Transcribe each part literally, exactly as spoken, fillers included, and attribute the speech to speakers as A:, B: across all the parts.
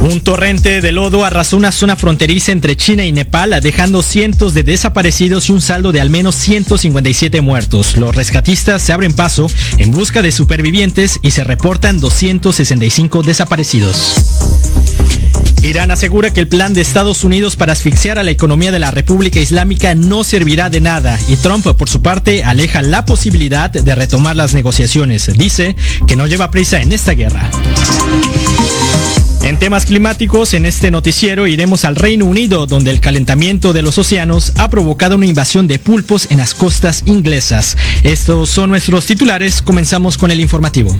A: Un torrente de lodo arrasó una zona fronteriza entre China y Nepal, dejando cientos de desaparecidos y un saldo de al menos ciento cincuenta y siete muertos. Los rescatistas se abren paso en busca de supervivientes y se reportan doscientos sesenta y cinco desaparecidos. Irán asegura que el plan de Estados Unidos para asfixiar a la economía de la República Islámica no servirá de nada, y Trump, por su parte, aleja la posibilidad de retomar las negociaciones. Dice que no lleva prisa en esta guerra. En temas climáticos, en este noticiero iremos al Reino Unido, donde el calentamiento de los océanos ha provocado una invasión de pulpos en las costas inglesas. Estos son nuestros titulares. Comenzamos con el informativo.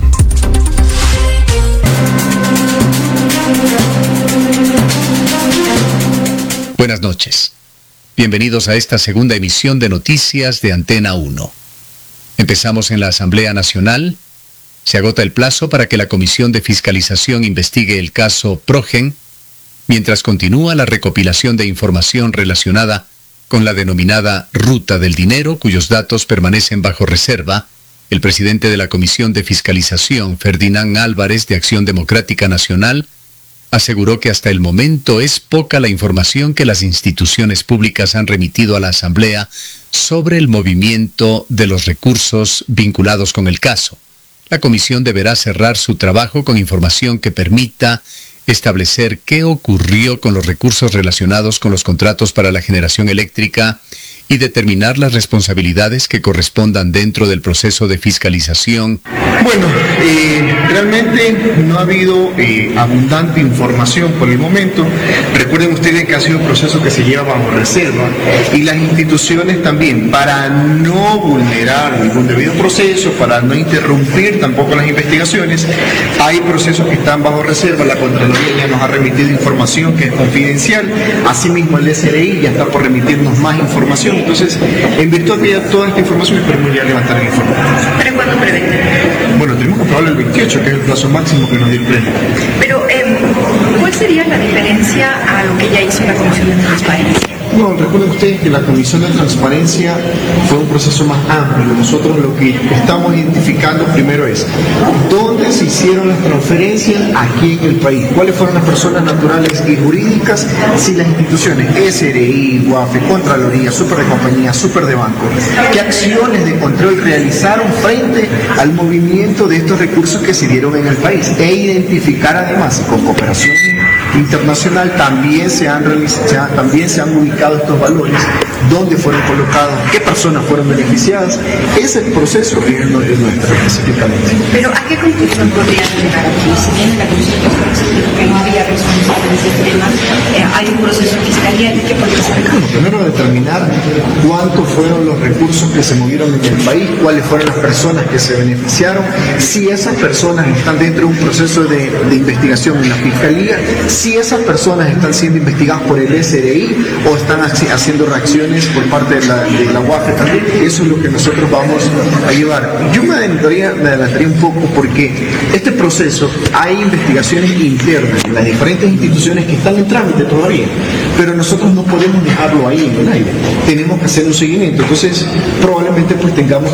B: Buenas noches. Bienvenidos a esta segunda emisión de Noticias de Antena uno. Empezamos en la Asamblea Nacional. Se agota el plazo para que la Comisión de Fiscalización investigue el caso Progen, mientras continúa la recopilación de información relacionada con la denominada Ruta del Dinero, cuyos datos permanecen bajo reserva. El presidente de la Comisión de Fiscalización, Ferdinand Álvarez, de Acción Democrática Nacional, aseguró que hasta el momento es poca la información que las instituciones públicas han remitido a la Asamblea sobre el movimiento de los recursos vinculados con el caso. La comisión deberá cerrar su trabajo con información que permita establecer qué ocurrió con los recursos relacionados con los contratos para la generación eléctrica y determinar las responsabilidades que correspondan dentro del proceso de fiscalización.
C: Bueno, eh, realmente no ha habido eh, abundante información por el momento. Recuerden ustedes que ha sido un proceso que se lleva bajo reserva y las instituciones también, para no vulnerar ningún debido proceso, para no interrumpir tampoco las investigaciones, hay procesos que están bajo reserva. La Contraloría ya nos ha remitido información que es confidencial, asimismo el S R I ya está por remitirnos más información. Entonces, en virtud de toda esta información, esperemos ya levantar la información.
D: ¿Pero cuándo prevén?
C: Bueno, tenemos que aprobarlo el veintiocho, que es el plazo máximo que nos dio el pleno.
D: Pero, eh, ¿cuál sería la diferencia a lo que ya hizo la Comisión de Transparencia?
C: No, recuerden ustedes que la Comisión de Transparencia fue un proceso más amplio. Nosotros lo que estamos identificando primero es dónde se hicieron las transferencias aquí en el país, cuáles fueron las personas naturales y jurídicas, si las instituciones S R I, UAFE, Contraloría, Super de Compañía, Super de Banco, qué acciones de control realizaron frente al movimiento de estos recursos que se dieron en el país, e identificar además con cooperación internacional también se han realizado, también se han ubicado estos valores, dónde fueron colocados, qué personas fueron beneficiadas. Ese proceso es nuestro específicamente.
D: Pero ¿a qué conclusión podrían llegar aquí? Si bien la Comisión de Transparencia dijo que no había responsable de ese tema, eh, hay un proceso en fiscalía, ¿y qué podría ser?
C: Bueno, primero determinar cuántos fueron los recursos que se movieron en el país, cuáles fueron las personas que se beneficiaron, si esas personas están dentro de un proceso de, de investigación en la fiscalía, si esas personas están siendo investigadas por el S R I o están haciendo reacciones por parte de la, de la UAFE también. Eso es lo que nosotros vamos a llevar. Yo me adelantaría, me adelantaría un poco porque este proceso hay investigaciones internas en las diferentes instituciones que están en trámite todavía, pero nosotros no podemos dejarlo ahí en el aire. Tenemos que hacer un seguimiento. Entonces, probablemente pues tengamos